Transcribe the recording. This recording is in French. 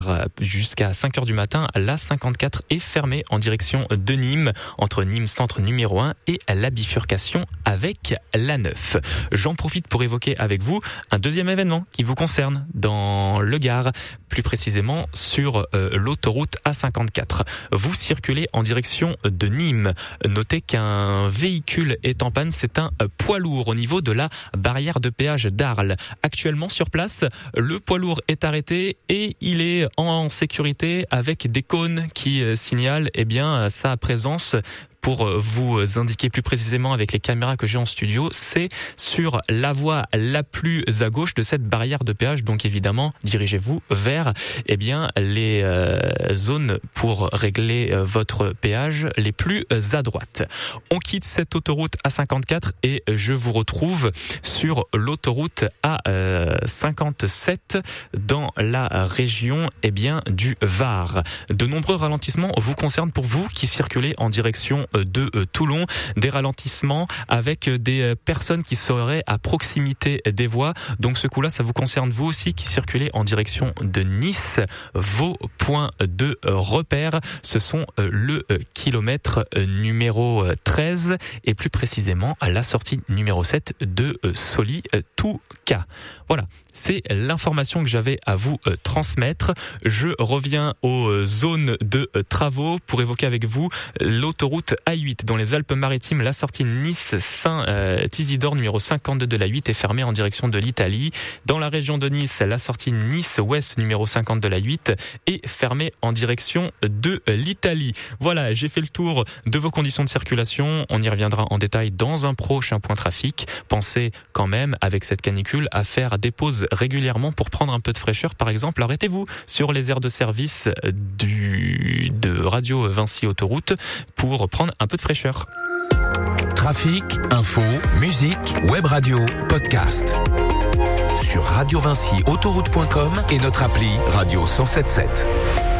Jusqu'à 5h du matin, la 54 est fermée en direction de Nîmes, entre Nîmes centre numéro 1 et la bifurcation avec la 9. J'en profite pour évoquer avec vous un deuxième événement qui vous concerne dans le Gard, plus précisément sur l'autoroute A54. Vous circulez en direction de Nîmes. Notez qu'un véhicule est en panne, c'est un poids lourd au niveau de la barrière de péage d'Arles. Actuellement sur place, le poids lourd est arrêté et il est en sécurité avec des cônes qui signalent sa présence. Pour vous indiquer plus précisément avec les caméras que j'ai en studio, c'est sur la voie la plus à gauche de cette barrière de péage. Donc évidemment, dirigez-vous vers les zones pour régler votre péage les plus à droite. On quitte cette autoroute A54 et je vous retrouve sur l'autoroute A57 dans la région du Var. De nombreux ralentissements vous concernent pour vous qui circulez en direction de Toulon, des ralentissements avec des personnes qui seraient à proximité des voies. Donc ce coup-là, ça vous concerne vous aussi qui circulez en direction de Nice. Vos points de repère, ce sont le kilomètre numéro 13 et plus précisément à la sortie numéro 7 de Soli-Touca. Voilà, c'est l'information que j'avais à vous transmettre. Je reviens aux zones de travaux pour évoquer avec vous l'autoroute A8 dans les Alpes-Maritimes. La sortie Nice-Saint-Isidore numéro 52 de la 8 est fermée en direction de l'Italie. Dans la région de Nice, la sortie Nice-Ouest numéro 50 de la 8 est fermée en direction de l'Italie. Voilà, j'ai fait le tour de vos conditions de circulation. On y reviendra en détail dans un prochain point trafic. Pensez quand même, avec cette canicule, à faire des pauses régulièrement pour prendre un peu de fraîcheur. Par exemple, arrêtez-vous sur les aires de service de Radio Vinci Autoroute pour prendre un peu de fraîcheur. Trafic, info, musique, web radio, podcast. Sur radiovinciautoroute.com et notre appli Radio 107.7.